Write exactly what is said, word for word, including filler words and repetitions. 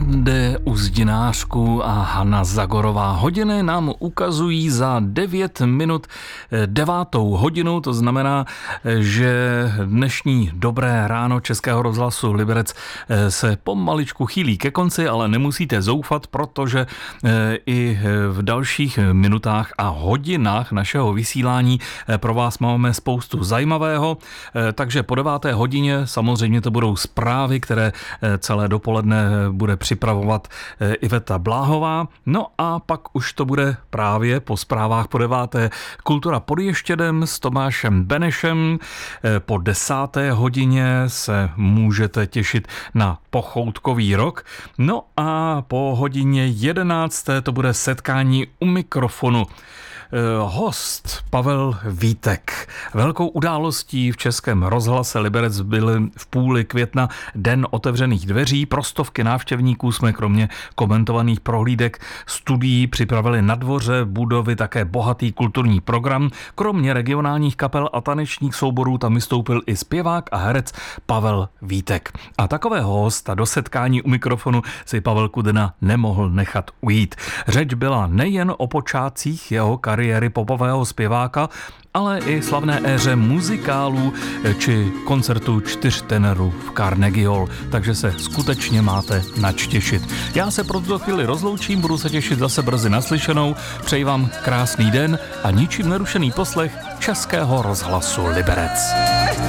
Jinde Uzdinářku a Hana Zagorová. Hodiny nám ukazují za devět minut devátou hodinu, to znamená, že dnešní dobré ráno Českého rozhlasu Liberec se pomaličku chýlí ke konci, ale nemusíte zoufat, protože i v dalších minutách a hodinách našeho vysílání pro vás máme spoustu zajímavého, takže po deváté hodině samozřejmě to budou zprávy, které celé dopoledne bude připravovat Iveta Bláhová. No a pak už to bude právě po zprávách po deváté Kultura pod Ještědem s Tomášem Benešem. Po desáté hodině se můžete těšit na pochoutkový rok. No a po hodině jedenácté to bude setkání u mikrofonu. Host Pavel Vítek. Velkou událostí v Českém rozhlase Liberec byl v půli května Den otevřených dveří. Pro stovky návštěvníků jsme kromě komentovaných prohlídek studií připravili na dvoře budovy také bohatý kulturní program. Kromě regionálních kapel a tanečních souborů tam vystoupil i zpěvák a herec Pavel Vítek. A takového hosta do setkání u mikrofonu si Pavel Kudena nemohl nechat ujít. Řeč byla nejen o počátcích jeho kariéry popového zpěváka, ale i slavné éře muzikálů či koncertů čtyř tenorů v Carnegie Hall, takže se skutečně máte nač těšit. Já se pro tuto chvíli rozloučím, budu se těšit zase brzy naslyšenou, přeji vám krásný den a ničím nerušený poslech Českého rozhlasu Liberec.